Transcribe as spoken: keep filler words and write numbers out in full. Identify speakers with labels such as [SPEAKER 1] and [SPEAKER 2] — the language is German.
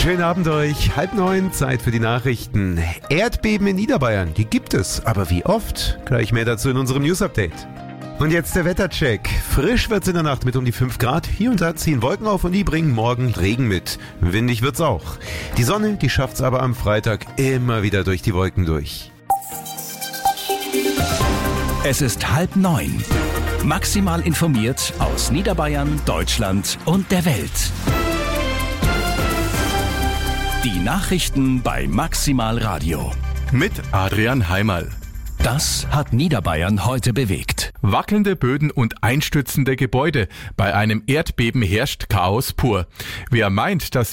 [SPEAKER 1] Schönen Abend euch. Halb neun, Zeit für die Nachrichten. Erdbeben in Niederbayern, die gibt es. Aber wie oft? Gleich mehr dazu in unserem News-Update. Und jetzt der Wettercheck. Frisch wird's in der Nacht mit um die fünf Grad. Hier und da ziehen Wolken auf und die bringen morgen Regen mit. Windig wird's auch. Die Sonne, die schafft's aber am Freitag immer wieder durch die Wolken durch.
[SPEAKER 2] Es ist halb neun. Maximal informiert aus Niederbayern, Deutschland und der Welt. Die Nachrichten bei Maximal Radio.
[SPEAKER 3] Mit Adrian Heimerl.
[SPEAKER 2] Das hat Niederbayern heute bewegt.
[SPEAKER 3] Wackelnde Böden und einstürzende Gebäude. Bei einem Erdbeben herrscht Chaos pur. Wer meint, dass